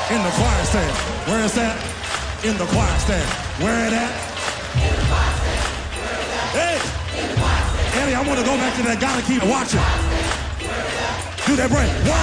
In the choir stand. Where is that? In the choir stand. Where it at? Hey! Eddie, I want to go back to that guy and keep watching. Do that break. 1,